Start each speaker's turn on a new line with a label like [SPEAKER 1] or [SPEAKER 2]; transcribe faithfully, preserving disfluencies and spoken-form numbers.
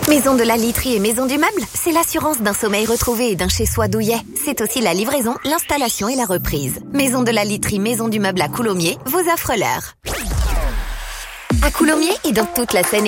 [SPEAKER 1] Maison de la literie et Maison du meuble, c'est l'assurance d'un sommeil retrouvé et d'un chez-soi douillet. C'est aussi la livraison, l'installation et la reprise. Maison de la literie, Maison du meuble à Coulommiers vous offre l'heure. À Coulommiers et dans toute la Seine